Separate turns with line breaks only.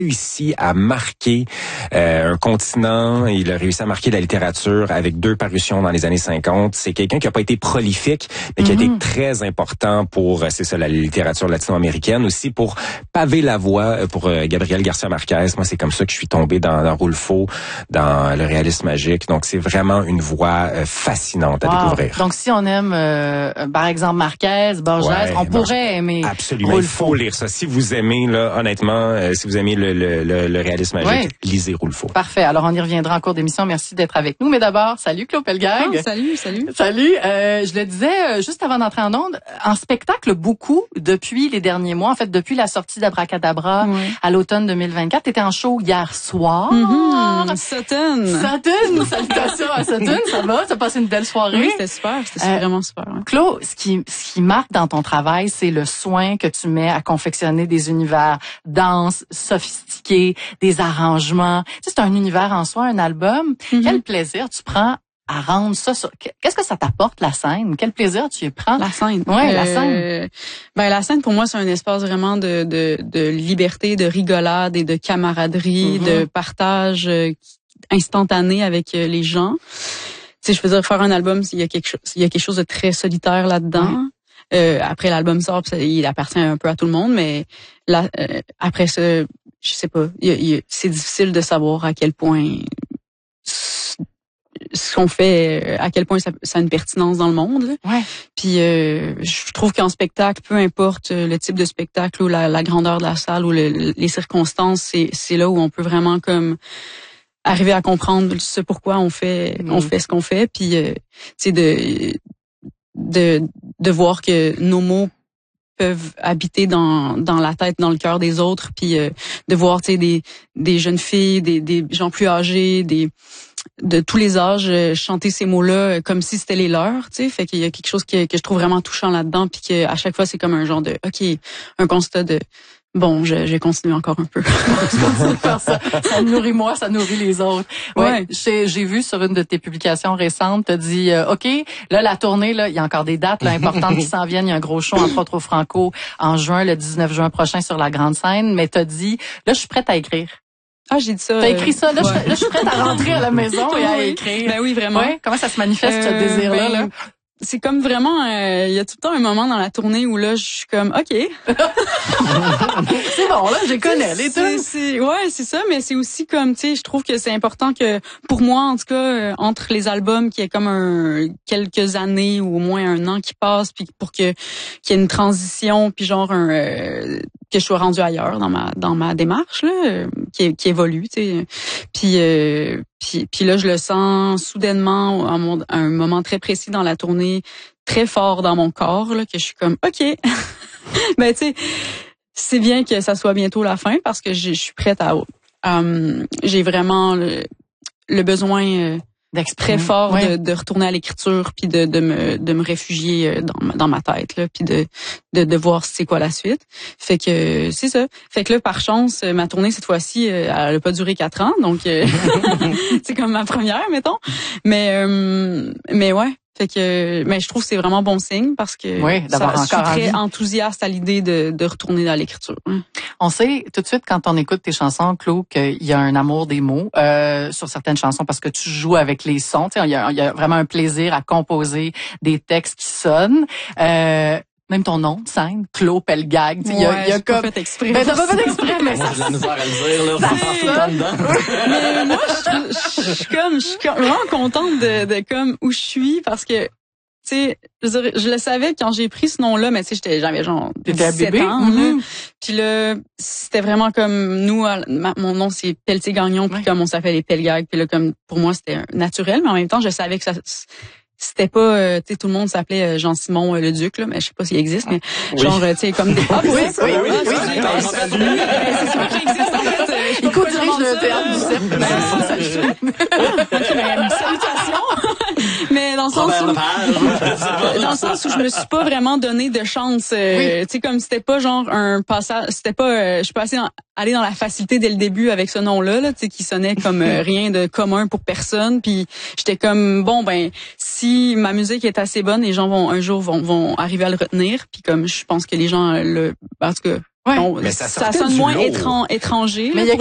réussi à marquer un continent, il a réussi à marquer la littérature avec 2 parutions dans les années 50. C'est quelqu'un qui a pas été prolifique, mais qui a été très important pour, c'est ça, la littérature latino-américaine, aussi pour paver la voie pour Gabriel Garcia Marquez. Moi, c'est comme ça que je suis tombé dans Rulfo, dans le réalisme magique. Donc, c'est vraiment une voie fascinante à découvrir.
Donc, si on aime, par exemple, Marquez, Borges, on pourrait aimer
absolument,
Rulfo.
Il faut lire ça. Si vous aimez, là, honnêtement, si vous aimez le réalisme magique, lisez Rulfo.
Parfait. Alors, on y reviendra en cours d'émission. Merci d'être avec nous. Mais d'abord, salut Claude Pelgag.
Salut.
Salut. Je le disais juste avant d'entrer en ondes, en spectacle beaucoup depuis les derniers mois. En fait, depuis la sortie d'Abracadabra à l'automne 2024. T'étais en show hier soir.
Sutton.
Salutations à Sutton. Ça va? T'as passé une belle soirée?
Oui, c'était super. C'était vraiment super. Ouais.
Claude, ce qui marque dans ton travail, c'est le soin que tu mets à confectionner des univers denses, sophistiqués, des arrangements. Tu sais, c'est un univers en soi, un album. Quel plaisir tu prends à rendre ça. Qu'est-ce que ça t'apporte, la scène? Quel plaisir tu y prends?
La scène.
Oui, la scène.
La scène, pour moi, c'est un espace vraiment de liberté, de rigolade et de camaraderie, de partage instantané avec les gens. Tu sais, je veux dire, faire un album, il y a quelque chose de très solitaire là-dedans. Après, l'album sort, il appartient un peu à tout le monde, mais là, après ça, je sais pas, c'est difficile de savoir à quel point ce qu'on fait, à quel point ça a une pertinence dans le monde. Là.
Ouais.
Puis je trouve qu'en spectacle, peu importe le type de spectacle ou la grandeur de la salle ou les circonstances, c'est là où on peut vraiment comme arriver à comprendre ce pourquoi on fait ce qu'on fait. Puis tu sais de voir que nos mots peuvent habiter dans la tête, dans le cœur des autres, puis de voir tu sais des jeunes filles, des gens plus âgés, de tous les âges chanter ces mots-là comme si c'était les leurs, tu sais, fait qu'il y a quelque chose que je trouve vraiment touchant là-dedans, puis que à chaque fois c'est comme un genre de un constat de bon, je vais continuer encore un peu.
Ça nourrit moi, ça nourrit les autres. Ouais. J'ai vu sur une de tes publications récentes, t'as dit, OK, là, la tournée, là, il y a encore des dates là, importantes qui s'en viennent. Il y a un gros show, entre autres au Franco, en juin, le 19 juin prochain sur la grande scène. Mais t'as dit, là, je suis prête à écrire.
Ah, j'ai dit ça.
T'as écrit ça. Là, je suis prête à rentrer à la maison et à écrire.
Ben oui, vraiment.
Ouais. Comment ça se manifeste, ce désir-là, là?
C'est comme vraiment, il y a tout le temps un moment dans la tournée où là, je suis comme, OK.
C'est bon, là, je connais les tunes.
Ouais, c'est ça, mais c'est aussi comme, tu sais, je trouve que c'est important que, pour moi, en tout cas, entre les albums, qu'il y ait comme quelques années ou au moins un an qui passe, puis pour qu'il y ait une transition, puis genre que je sois rendue ailleurs dans ma démarche, là, qui évolue, tu sais. Puis là, je le sens soudainement à un moment très précis dans la tournée, très fort dans mon corps, là, que je suis comme, OK. Ben, tu sais, c'est bien que ça soit bientôt la fin parce que je suis prête j'ai vraiment le besoin très fort de retourner à l'écriture puis de me réfugier dans ma tête là puis de voir c'est quoi la suite. Fait que c'est ça. Fait que là par chance ma tournée cette fois-ci elle a pas duré 4 ans donc c'est comme ma première mettons. Mais ouais. Fait que mais je trouve que c'est vraiment bon signe parce que je suis très enthousiaste à l'idée de retourner dans l'écriture.
On sait tout de suite quand on écoute tes chansons, Claude, qu'il y a un amour des mots sur certaines chansons parce que tu joues avec les sons. Il y a vraiment un plaisir à composer des textes qui sonnent. Même ton nom de scène, Claude Pelgag. Il y a comme...
pas fait exprès.
Ben, t'as pas fait exprès, mais
moi, j'ai de la misère à le dire, là. Je pense tout le temps dedans.
Mais moi, je suis vraiment contente de comme où je suis parce que, tu sais, je le savais quand j'ai pris ce nom-là, mais tu sais, j'avais genre 17 ans. Puis là, c'était vraiment comme nous, mon nom c'est Pelletier Gagnon, puis comme on s'appelle les Pelgag, puis là comme pour moi c'était naturel, mais en même temps je savais que ça c'était pas tu sais tout le monde s'appelait Jean-Simon le Duc là, mais je sais pas s'il existe, mais genre tu sais comme des
c'est sûr qu'il existe en fait. Il co-dirige le théâtre du cercle.
Salutations. Mais dans le sens où je me suis pas vraiment donné de chance, tu sais comme c'était pas genre un passage, c'était pas je suis pas aller dans la facilité dès le début avec ce nom-là tu sais qui sonnait comme rien de commun pour personne, puis j'étais comme bon ben si ma musique est assez bonne, les gens vont arriver à le retenir, puis comme je pense que les gens en tout cas
Ouais.
Donc,
Mais ça
ça
sortait
sonne
du
moins
lot.
étranger.
Mais
là,
il y a